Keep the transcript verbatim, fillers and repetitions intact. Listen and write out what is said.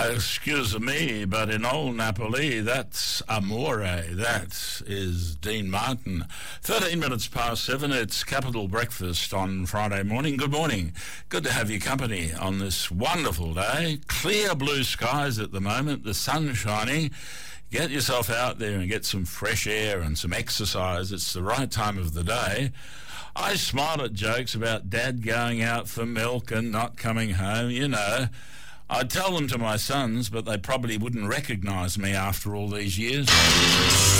Uh, excuse me, but in old Napoli, that's amore. That is Dean Martin. thirteen minutes past seven, it's Capital Breakfast on Friday morning. Good morning. Good to have your company on this wonderful day. Clear blue skies at the moment, the sun shining. Get yourself out there and get some fresh air and some exercise. It's the right time of the day. I smile at jokes about Dad going out for milk and not coming home, you know. I'd tell them to my sons, but they probably wouldn't recognise me after all these years.